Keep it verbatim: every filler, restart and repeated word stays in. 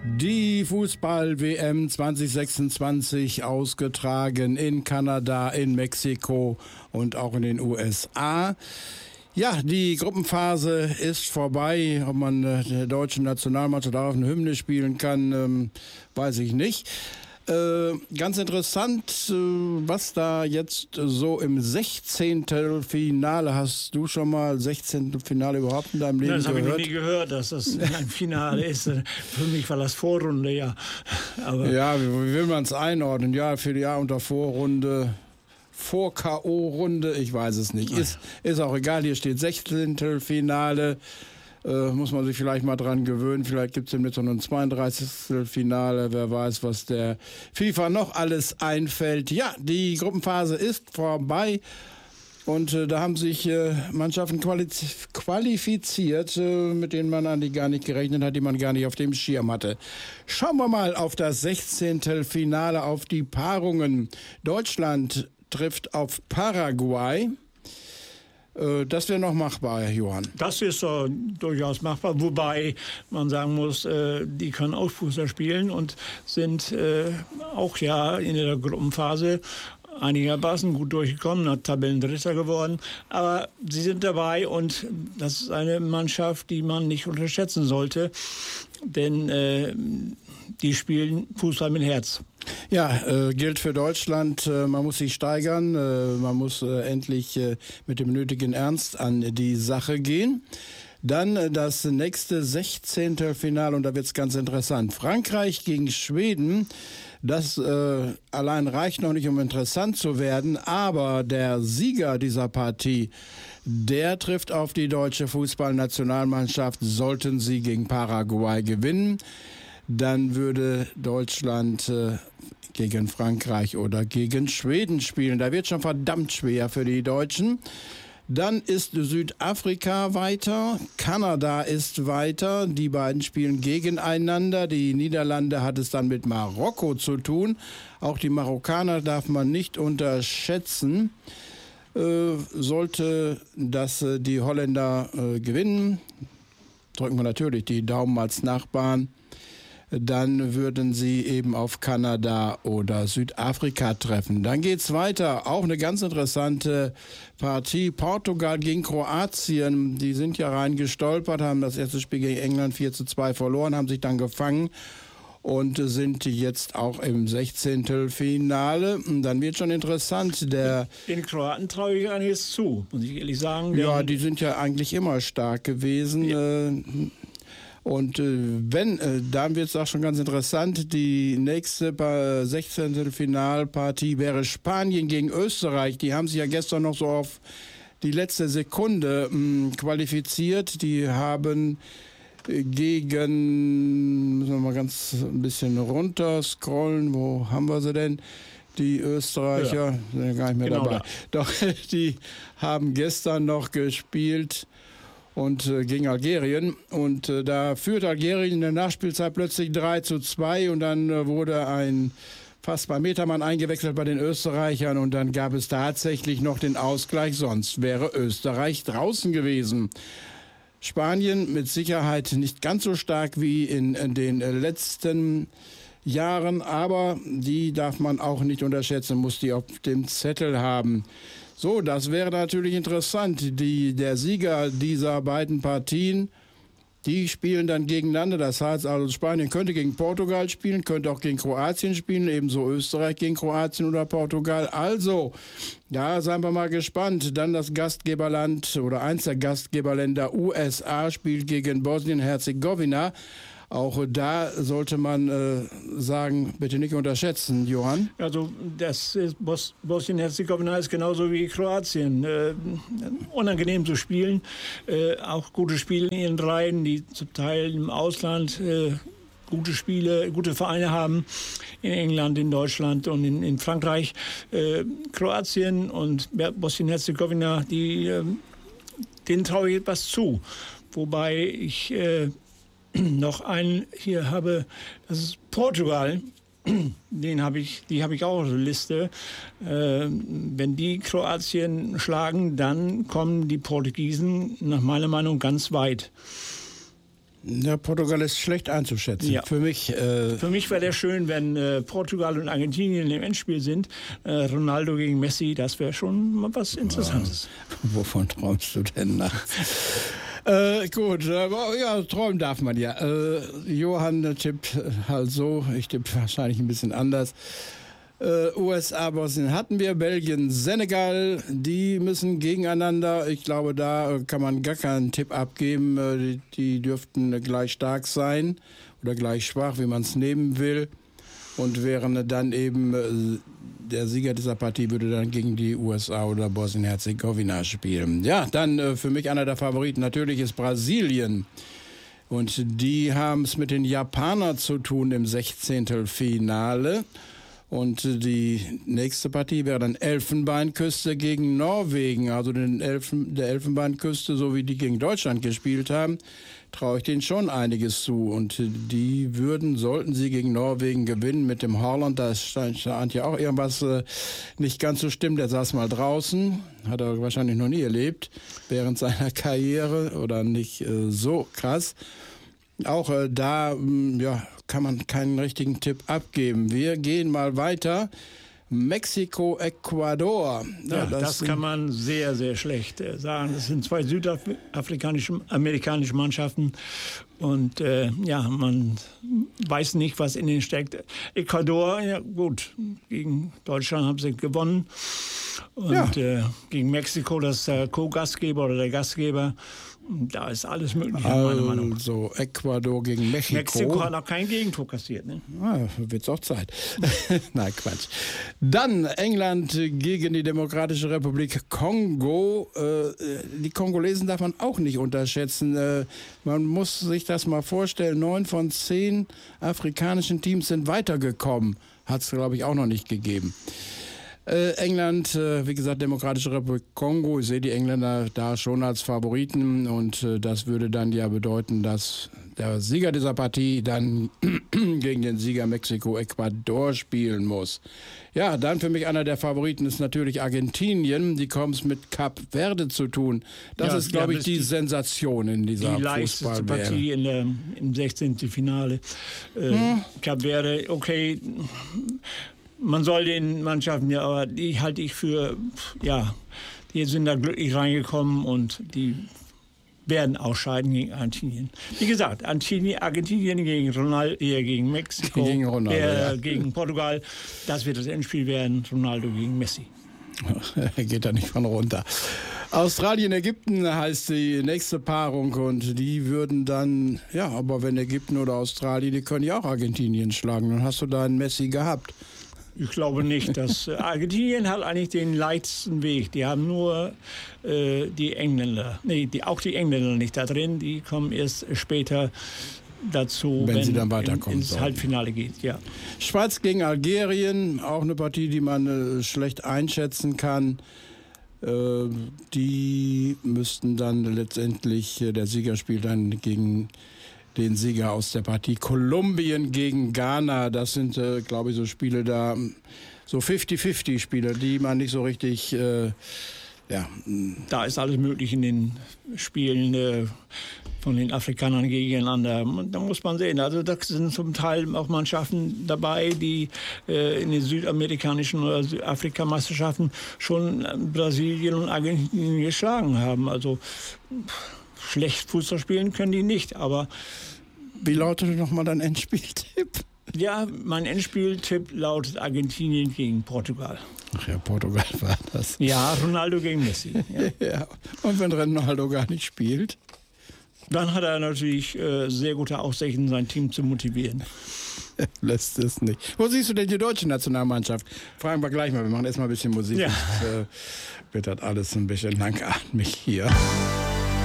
Die Fußball-W M zwanzig sechsundzwanzig ausgetragen in Kanada, in Mexiko und auch in den U S A. Ja, die Gruppenphase ist vorbei. Ob man äh, der deutschen Nationalmannschaft darauf eine Hymne spielen kann, ähm, weiß ich nicht. Äh, ganz interessant, äh, was da jetzt so im sechzehnten Finale, hast du schon mal sechzehnten Finale überhaupt in deinem Leben das gehört? Das habe ich noch nie gehört, dass das ein Finale ist. Für mich war das Vorrunde, ja. Aber ja, wie, wie will man es einordnen? Ja, für die Jahr unter Vorrunde, vor K O-Runde, ich weiß es nicht. Ist, ist auch egal, hier steht sechzehnten Finale. Äh, muss man sich vielleicht mal dran gewöhnen. Vielleicht gibt es demnächst noch ein zweiunddreißigsten Finale. Wer weiß, was der FIFA noch alles einfällt. Ja, die Gruppenphase ist vorbei. Und äh, da haben sich äh, Mannschaften qualifiz- qualifiziert, äh, mit denen man eigentlich gar nicht gerechnet hat, die man gar nicht auf dem Schirm hatte. Schauen wir mal auf das sechzehnten Finale, auf die Paarungen. Deutschland trifft auf Paraguay. Das wäre noch machbar, Johann. Das ist äh, durchaus machbar, wobei man sagen muss, äh, die können auch Fußball spielen und sind äh, auch ja in der Gruppenphase einigermaßen gut durchgekommen, Tabellendritter geworden. Aber sie sind dabei und das ist eine Mannschaft, die man nicht unterschätzen sollte, denn äh, die spielen Fußball mit Herz. Ja, äh, gilt für Deutschland. Äh, man muss sich steigern. Äh, man muss äh, endlich äh, mit dem nötigen Ernst an die Sache gehen. Dann äh, das nächste sechzehnten Finale und da wird es ganz interessant. Frankreich gegen Schweden. Das äh, allein reicht noch nicht, um interessant zu werden. Aber der Sieger dieser Partie, der trifft auf die deutsche Fußballnationalmannschaft. Sollten sie gegen Paraguay gewinnen, dann würde Deutschland äh, gegen Frankreich oder gegen Schweden spielen. Da wird schon verdammt schwer für die Deutschen. Dann ist Südafrika weiter, Kanada ist weiter. Die beiden spielen gegeneinander. Die Niederlande hat es dann mit Marokko zu tun. Auch die Marokkaner darf man nicht unterschätzen. Äh, sollte das äh, die Holländer äh, gewinnen, drücken wir natürlich die Daumen als Nachbarn. Dann würden sie eben auf Kanada oder Südafrika treffen. Dann geht's weiter. Auch eine ganz interessante Partie. Portugal gegen Kroatien. Die sind ja reingestolpert, haben das erste Spiel gegen England vier zu zwei verloren, haben sich dann gefangen und sind jetzt auch im sechzehnten Finale. Dann wird schon interessant. Der Den Kroaten traue ich einiges zu, muss ich ehrlich sagen. Ja, die sind ja eigentlich immer stark gewesen. Ja. Und äh, wenn, äh, dann wird es auch schon ganz interessant, die nächste äh, sechzehnten Finalpartie wäre Spanien gegen Österreich. Die haben sich ja gestern noch so auf die letzte Sekunde mh, qualifiziert. Die haben äh, gegen, müssen wir mal ganz ein bisschen runter scrollen, wo haben wir sie denn? Die Österreicher, ja, sind ja gar nicht mehr genau dabei. Da. Doch, die haben gestern noch gespielt und äh, gegen Algerien. Und äh, da führt Algerien in der Nachspielzeit plötzlich drei zu zwei und dann äh, wurde ein fast bei Metermann eingewechselt bei den Österreichern und dann gab es tatsächlich noch den Ausgleich, sonst wäre Österreich draußen gewesen. Spanien mit Sicherheit nicht ganz so stark wie in, in den äh, letzten Jahren, aber die darf man auch nicht unterschätzen, muss die auf dem Zettel haben. So, das wäre natürlich interessant. Die, der Sieger dieser beiden Partien, die spielen dann gegeneinander. Das heißt also, Spanien könnte gegen Portugal spielen, könnte auch gegen Kroatien spielen, ebenso Österreich gegen Kroatien oder Portugal. Also, ja, seien wir mal gespannt. Dann das Gastgeberland oder eins der Gastgeberländer U S A spielt gegen Bosnien-Herzegowina. Auch da sollte man äh, sagen, bitte nicht unterschätzen, Johann. Also das ist Bos- Bosnien-Herzegowina ist genauso wie Kroatien. Äh, unangenehm zu spielen. Äh, auch gute Spiele in ihren Reihen, die zum Teil im Ausland äh, gute Spiele, gute Vereine haben. In England, in Deutschland und in, in Frankreich. Äh, Kroatien und Bosnien-Herzegowina, die, äh, denen traue ich etwas zu. Wobei ich äh, noch einen hier habe, das ist Portugal. Den habe ich, die habe ich auch auf der Liste. Äh, wenn die Kroatien schlagen, dann kommen die Portugiesen nach meiner Meinung ganz weit. Ja, Portugal ist schlecht einzuschätzen. Ja. Für mich, äh, Für mich wäre das schön, wenn äh, Portugal und Argentinien im Endspiel sind. Äh, Ronaldo gegen Messi, das wäre schon mal was Interessantes. Ja. Wovon träumst du denn nachts? äh, gut, aber ja, träumen darf man ja. Äh, Johann tippt halt so, ich tippe wahrscheinlich ein bisschen anders. Uh, U S A, Bosnien hatten wir, Belgien, Senegal, die müssen gegeneinander. Ich glaube, da kann man gar keinen Tipp abgeben. Uh, die, die dürften gleich stark sein oder gleich schwach, wie man es nehmen will. Und wären dann eben, uh, der Sieger dieser Partie würde dann gegen die U S A oder Bosnien-Herzegowina spielen. Ja, dann uh, für mich einer der Favoriten natürlich ist Brasilien. Und die haben es mit den Japanern zu tun im Sechzehntelfinale. Und die nächste Partie wäre dann Elfenbeinküste gegen Norwegen. Also den Elfen, der Elfenbeinküste, so wie die gegen Deutschland gespielt haben, traue ich denen schon einiges zu. Und die würden, sollten sie gegen Norwegen gewinnen mit dem Haaland, da scheint ja auch irgendwas äh, nicht ganz so stimmt. Der saß mal draußen, hat er wahrscheinlich noch nie erlebt, während seiner Karriere oder nicht äh, so krass. Auch äh, da ja, kann man keinen richtigen Tipp abgeben. Wir gehen mal weiter. Mexiko, Ecuador. Ja, ja, das, das kann man sehr, sehr schlecht äh, sagen. Das sind zwei südafrikanische, amerikanische Mannschaften. Und äh, ja, man weiß nicht, was in denen steckt. Ecuador, ja gut, gegen Deutschland haben sie gewonnen. Und ja. äh, gegen Mexiko, das ist der Co-Gastgeber oder der Gastgeber. Da ist alles möglich, also, meiner Meinung nach. Also Ecuador gegen Mexiko. Mexiko hat noch kein Gegentor kassiert, ne? Ah, wird's auch Zeit. Nein, Quatsch. Dann England gegen die Demokratische Republik Kongo. Äh, die Kongolesen darf man auch nicht unterschätzen. Äh, man muss sich das mal vorstellen. Neun von zehn afrikanischen Teams sind weitergekommen. Hat es, glaube ich, auch noch nicht gegeben. Äh, England, äh, wie gesagt, Demokratische Republik Kongo, ich sehe die Engländer da schon als Favoriten und äh, das würde dann ja bedeuten, dass der Sieger dieser Partie dann gegen den Sieger Mexiko-Ecuador spielen muss. Ja, dann für mich einer der Favoriten ist natürlich Argentinien, die kommen es mit Kap Verde zu tun. Das ja, ist, glaube ich, die, die Sensation in dieser Fußball-W M. Die leichteste Partie in der, im sechzehnten Finale. Äh, hm. Kap Verde, okay. Man soll den Mannschaften ja, aber die halte ich für, ja, die sind da glücklich reingekommen und die werden ausscheiden gegen Argentinien. Wie gesagt, Argentinien, Argentinien gegen Ronaldo, äh, gegen Mexiko, gegen, Ronaldo, äh, ja. gegen Portugal, das wird das Endspiel werden, Ronaldo gegen Messi. Geht da nicht von runter. Australien, Ägypten heißt die nächste Paarung und die würden dann, ja, aber wenn Ägypten oder Australien, die können ja auch Argentinien schlagen, dann hast du da einen Messi gehabt. Ich glaube nicht, dass äh, Argentinien hat eigentlich den leichtesten Weg. Die haben nur äh, die Engländer, nee, die, auch die Engländer nicht da drin. Die kommen erst später dazu, wenn, wenn sie dann in, weiterkommen ins sollen. Halbfinale geht. Ja. Schweiz gegen Algerien, auch eine Partie, die man äh, schlecht einschätzen kann. Äh, die müssten dann letztendlich, äh, der Sieger spielt dann gegen den Sieger aus der Partie. Kolumbien gegen Ghana, das sind, äh, glaube ich, so Spiele da, so fünfzig fünfzig Spiele, die man nicht so richtig, äh, ja. Da ist alles möglich in den Spielen äh, von den Afrikanern gegeneinander. Da muss man sehen, also da sind zum Teil auch Mannschaften dabei, die äh, in den südamerikanischen oder Südafrika-Meisterschaften schon Brasilien und Argentinien geschlagen haben. Also schlecht Fußball spielen können die nicht, aber... Wie lautet nochmal dein Endspieltipp? Ja, mein Endspieltipp lautet Argentinien gegen Portugal. Ach ja, Portugal war das. Ja, Ronaldo gegen Messi. Ja. Ja. Und wenn Ronaldo gar nicht spielt? Dann hat er natürlich äh, sehr gute Aussichten, sein Team zu motivieren. Lässt es nicht. Wo siehst du denn die deutsche Nationalmannschaft? Fragen wir gleich mal. Wir machen erstmal ein bisschen Musik. Ja. Das äh, wird das alles ein bisschen langatmig hier.